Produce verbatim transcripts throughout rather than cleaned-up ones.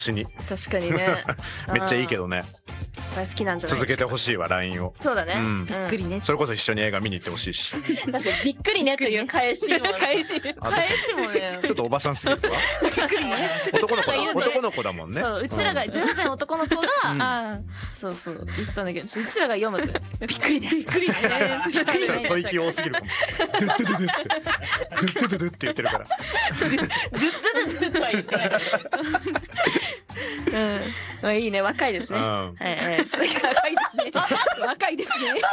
しに確かにねめっちゃいいけどね。 これ好きなんじゃない。 続けてほしいわ ライン を。 そうだね、 うんうん、 びっくりね。 それこそ一緒に映画見に行ってほしいし。 確かにびっくりねという返しも返し返しもねちょっとおばさんすぎるわ。男の子だ男の子だもんね。 そううちらがじゅうはっさいの男の子が、 うんあそうそう言ったんだけど、うちらが読むとびっくりねびっくりねびっくりねちょっと吐息多すぎるかも。ドゥッドゥドゥドゥってドゥッドゥドゥドゥって言ってるから。 ドゥッドゥドゥドゥとは言ってないうんまあいいね、若いですね、 うんはい、はい、 若いですね。若いですね。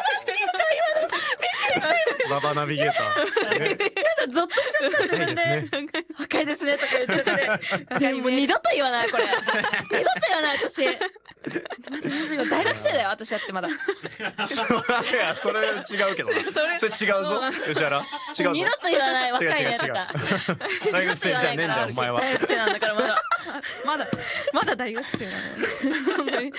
ババナビゲーター。ねゾッとしちゃった自分で、 ね若いですねとか言ってて、いやもう二度と言わないこれ二度と言わない私大学生だよ私やってまだいやそれ違うけどな。それ違うぞ吉原。違うぞ。 二度と言わない若いねと違う違う違うか大学生じゃねえんだよお前は。 大学生なんだからまだまだまだ大学生なの。本当に。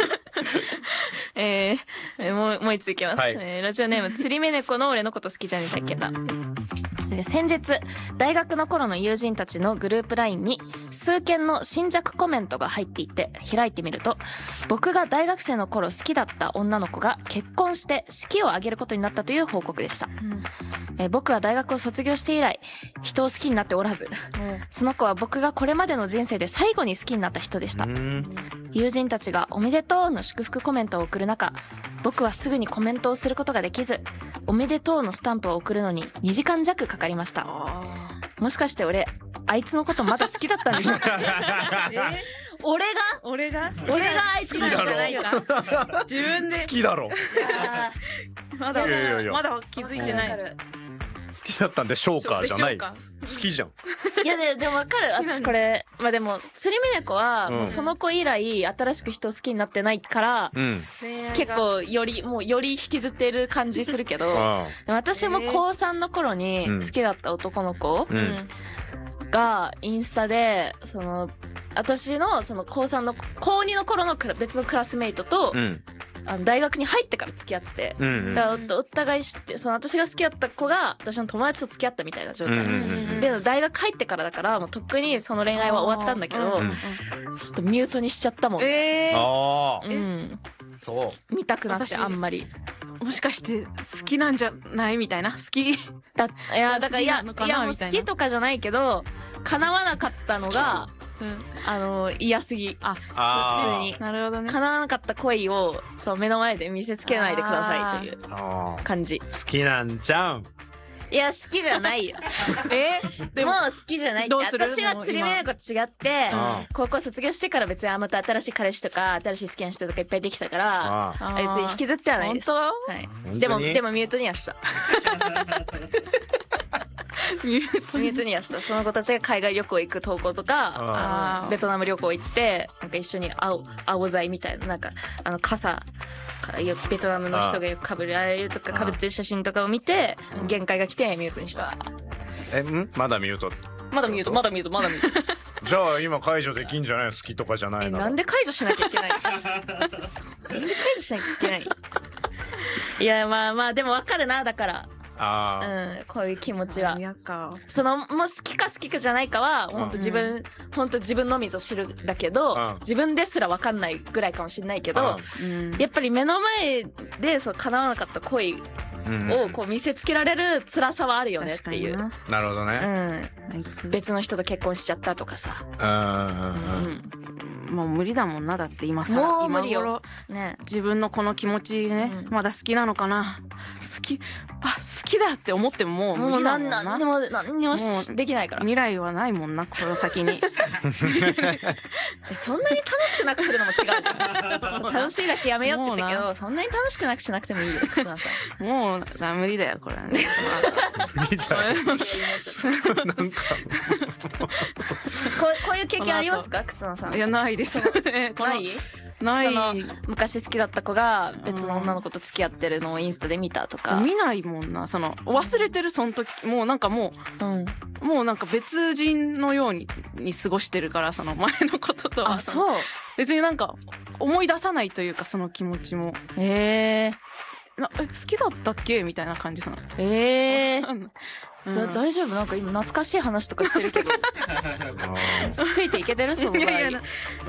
えー、もうもう一ついきます、 はいえーラジオネーム釣り目猫の俺のこと好きじゃねえだっけだ。えー先日大学の頃の友人たちのグループラインに数件の新弱コメントが入っていて開いてみると、僕が大学生の頃好きだった女の子が結婚して式を挙げることになったという報告でした、えー僕は大学を卒業して以来人を好きになっておらず、その子は僕がこれまでの人生で最後に好きになった人でした。 うん友人たちがおめでとうの祝福コメントを送る中、僕はすぐにコメントをすることができず、おめでとうのスタンプを送るのににじかん弱かかりました。もしかして俺あいつのことまだ好きだったんでしょうか俺が俺が俺があいつなんじゃないか自分で好きだろ。 あまだいやいやいやまだ気づいてない。 わかる好きだったんでしょうかじゃない。 でしょうか好きじゃん。 いやででもわかる。私これまあでも釣り目猫はうんもうその子以来新しく人を好きになってないから、 うん。 恋愛が結構よりもうより引きずってる感じするけど、 あ私も高さんの頃に好きだった男の子あ。うん。 がインスタでその私のその高さんの高にの頃のクラ別のクラスメイトと、 うん。 あの大学に入ってから付き合ってて、 うんうん。 だからおお互い知ってその私が好きだった子が私の友達と付き合ったみたいな状態、 うんうんうんで大学入ってからだからもうとっくにその恋愛は終わったんだけど、 うんちょっとミュートにしちゃったもん、 えーああ。 うん、 そう。 見たくなって私あんまりもしかして好きなんじゃないみたいな。好きだいやだからいや好きなのかないやもうみたいな好きとかじゃないけど叶わなかったのがあの嫌すぎああー普通になるほどね。 叶わなかった恋をそう目の前で見せつけないでくださいというあー感じ。 好きなんじゃん。 いや好きじゃないよえでももう好きじゃないってどうする私は釣り目猫と違ってあ高校卒業してから別にあまた新しい彼氏とか新しい好きな人とかいっぱいできたからああ別に引きずってはないです。 本はい、 当にでもでもミュートにはしたミュートミュートにはしたその子たちが海外旅行行く投稿とかああのベトナム旅行行ってなんか一緒に青青剤みたいななんかあの傘かよくベトナムの人がよくかぶるああいうとかかぶってる写真とかを見てうん限界が来てミュートにした。 えんまだミュート。 まだミュートまだミュートまだミュートじゃあ今解除できんじゃないの。好きとかじゃなえいなら。 なんで解除しなきゃいけないなんで解除しなきゃいけないいやまあまあでもわかるなだからああ。 うんこういう気持ちはやかそのもう好きか好きかじゃないかは本当自分本当自分のみぞ知るだけどうん自分ですらわかんないぐらいかもしれないけどうんやっぱり目の前でそう叶わなかった恋うんをこう見せつけられる辛さはあるよねっていう、 確かなるほどね。 うん、 になあいつ別の人と結婚しちゃったとかさ、 うんうんうんうん、 もう無理だもんな。だって今さもう無理よ今頃ね自分のこの気持ちね、 うんまだ好きなのかな。好きあ好きだって思ってももうもう無理だもんな。 なんなんでも何にもしもうできないから未来はないもんなこの先に。 えそんなに楽しくなくするのも違うじゃん楽しいだけやめようって言ったけもうどそんなに楽しくなくしなくてもいいよ忽那さんもうだ無理だよこれ。 みたいな。なんかこうこういう経験ありますか忽那さんいやないです。このないない。 その昔好きだった子が別の女の子と付き合ってるのをインスタで見たとか、 見ないもんな。その忘れてるその時もうなんかもうん、 うもうなんか別人のようにに過ごしてるからその前のこととはあそう別になんか思い出さないというかその気持ちもへえなえ好きだったっけみたいな感じなの。 ええうんだ大丈夫なんか今懐かしい話とかしてるけどついていけてるその場合。 いやいや